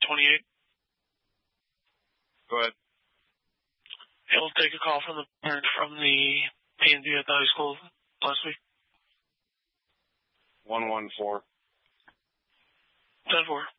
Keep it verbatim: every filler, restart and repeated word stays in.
twenty-eight. Go ahead. He'll take a call from the parent from the P and D at the high school last week. one one four. ten four.